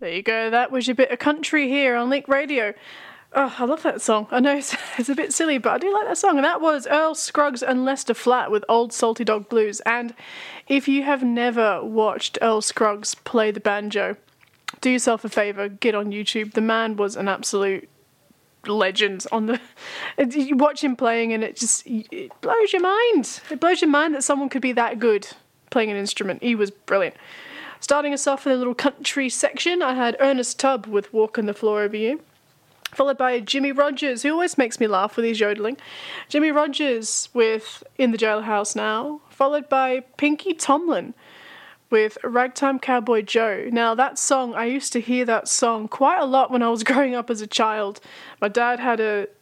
There you go. That was your bit of country here on Link Radio. Oh, I love that song. I know it's a bit silly, but I do like that song. And that was Earl Scruggs and Lester Flatt with Old Salty Dog Blues. And if you have never watched Earl Scruggs play the banjo, do yourself a favour, get on YouTube. The man was an absolute legend on the... You watch him playing and it blows your mind. It blows your mind that someone could be that good playing an instrument. He was brilliant. Starting us off in a little country section, I had Ernest Tubb with Walking the Floor Over You, followed by Jimmy Rogers, who always makes me laugh with his yodeling. Jimmy Rogers with In the Jailhouse Now, followed by Pinky Tomlin with Ragtime Cowboy Joe. Now, that song, I used to hear that song quite a lot when I was growing up as a child. My dad had a